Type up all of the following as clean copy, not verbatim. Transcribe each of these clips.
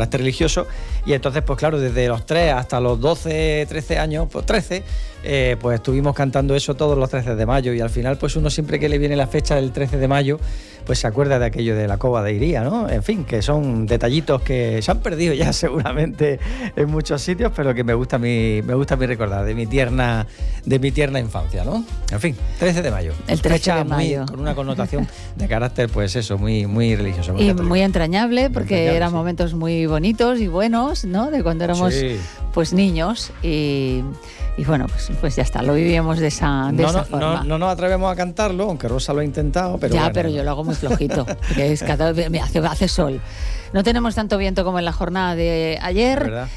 carácter religioso, y entonces, pues claro, desde los 3 hasta los 12, 13 años, pues 13, pues estuvimos cantando eso todos los 13 de mayo, y al final, pues uno siempre que le viene la fecha del 13 de mayo, pues se acuerda de aquello de la cova de Iría, ¿no? En fin, que son detallitos que se han perdido ya seguramente en muchos sitios, pero que me gusta a mí recordar de mi tierna infancia, ¿no? En fin, 13 de mayo. El 13 fecha de mayo. con una connotación de carácter, pues eso, muy religioso. Muy y católico. Muy entrañable, porque eran momentos muy bonitos y buenos, ¿no? De cuando éramos pues niños y bueno, pues ya está, lo vivíamos de esa forma. No nos atrevemos a cantarlo, aunque Rosa lo ha intentado, pero bueno. Pero yo lo hago muy flojito, porque hace sol. No tenemos tanto viento como en la jornada de ayer. ¿Verdad?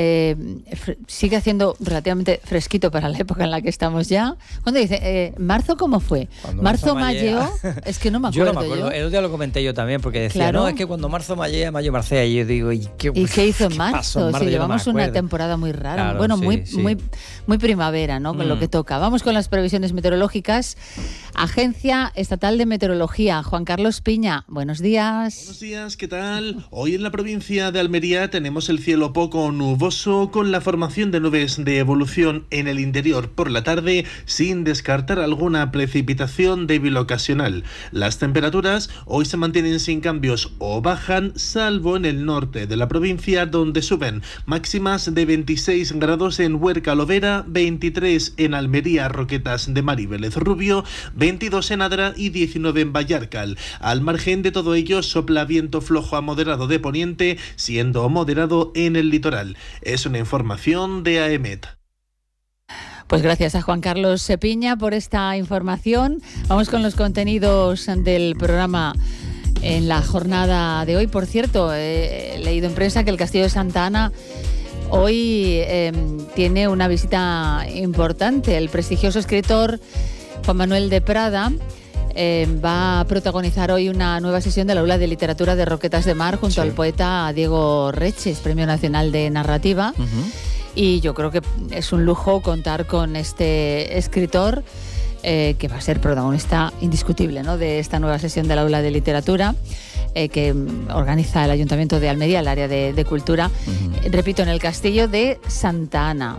Sigue haciendo relativamente fresquito para la época en la que estamos ya. ¿Cuándo dice? ¿Marzo cómo fue? ¿Marzo mayo? Es que no me acuerdo. Yo no me acuerdo. El otro día lo comenté yo también, porque decía, claro, no, es que cuando marzo mallea, mayo marcea. Y yo digo, ¿y qué hizo en marzo? Si llevamos una temporada muy rara. Claro, bueno, muy primavera, ¿no? Con lo que toca. Vamos con las previsiones meteorológicas. Agencia Estatal de Meteorología. Juan Carlos Piña, buenos días. Buenos días, ¿qué tal? Hoy en la provincia de Almería tenemos el cielo poco nuboso, con la formación de nubes de evolución en el interior por la tarde, sin descartar alguna precipitación débil ocasional. Las temperaturas hoy se mantienen sin cambios o bajan, salvo en el norte de la provincia, donde suben máximas de 26 grados en Huerca Lovera, 23 en Almería, Roquetas de Mar y Vélez Rubio, 22 en Adra y 19 en Vallarcal. Al margen de todo ello, sopla viento flojo a moderado de poniente, siendo moderado en el litoral. Es una información de AEMET. Pues gracias a Juan Carlos Piña por esta información. Vamos con los contenidos del programa en la jornada de hoy. Por cierto, he leído en prensa que el Castillo de Santa Ana hoy tiene una visita importante. El prestigioso escritor Juan Manuel de Prada va a protagonizar hoy una nueva sesión del Aula de Literatura de Roquetas de Mar junto al poeta Diego Reches, Premio Nacional de Narrativa. Y yo creo que es un lujo contar con este escritor que va a ser protagonista indiscutible, ¿no?, de esta nueva sesión del Aula de Literatura que organiza el Ayuntamiento de Almería, el área de cultura. Repito, en el Castillo de Santa Ana.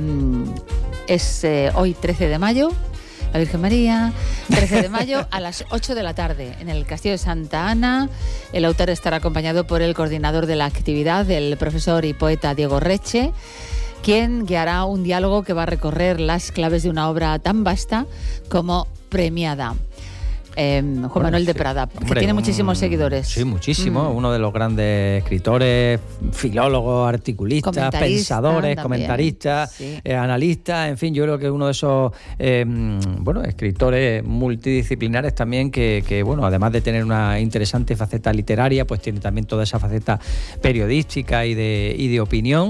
Es hoy 13 de mayo. La Virgen María, 13 de mayo a las 8 de la tarde en el Castillo de Santa Ana. El autor estará acompañado por el coordinador de la actividad, el profesor y poeta Diego Reche, quien guiará un diálogo que va a recorrer las claves de una obra tan vasta como premiada. Juan Manuel de Prada, que tiene muchísimos seguidores. Sí, muchísimo. Uno de los grandes escritores, filólogos, articulistas, pensadores, también, comentaristas, analistas. En fin, yo creo que es uno de esos escritores multidisciplinares también que bueno, además de tener una interesante faceta literaria, pues tiene también toda esa faceta periodística y de opinión.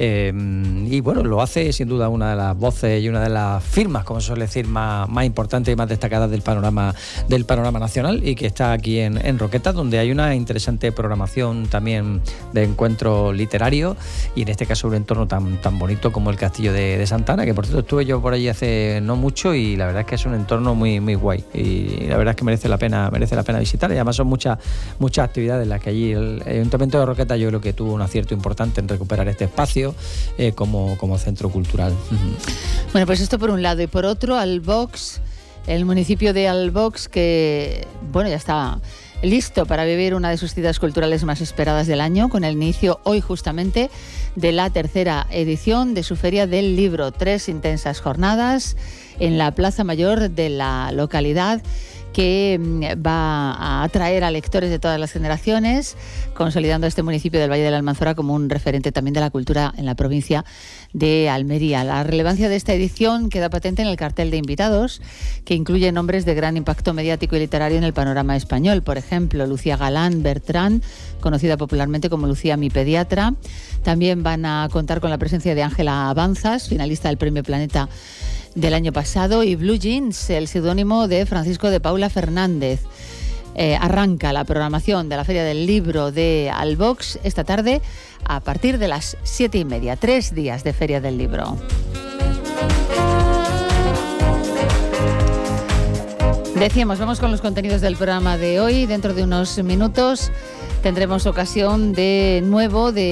Y bueno, lo hace sin duda una de las voces y una de las firmas, como se suele decir, más importantes y más destacadas del panorama nacional, y que está aquí en Roquetas, donde hay una interesante programación también de encuentros literarios, y en este caso un entorno tan bonito como el Castillo de Santa Ana, que por cierto estuve yo por allí hace no mucho, y la verdad es que es un entorno muy guay, y la verdad es que merece la pena visitar, y además son muchas actividades en las que allí el Ayuntamiento de Roquetas yo creo que tuvo un acierto importante en recuperar este espacio como centro cultural. Bueno, pues esto por un lado, y por otro, Albox, el municipio de Albox, que bueno, ya está listo para vivir una de sus citas culturales más esperadas del año, con el inicio hoy justamente de la tercera edición de su Feria del Libro. 3 intensas jornadas en la Plaza Mayor de la localidad, que va a atraer a lectores de todas las generaciones, consolidando a este municipio del Valle de la Almanzora como un referente también de la cultura en la provincia de Almería. La relevancia de esta edición queda patente en el cartel de invitados, que incluye nombres de gran impacto mediático y literario en el panorama español. Por ejemplo, Lucía Galán Bertrán, conocida popularmente como Lucía mi pediatra. También van a contar con la presencia de Ángela Avanzas, finalista del Premio Planeta del año pasado, y Blue Jeans, el seudónimo de Francisco de Paula Fernández. Arranca la programación de la Feria del Libro de Albox esta tarde a partir de las 7:30. 3 días de Feria del Libro. Decíamos, vamos con los contenidos del programa de hoy. Dentro de unos minutos tendremos ocasión de nuevo de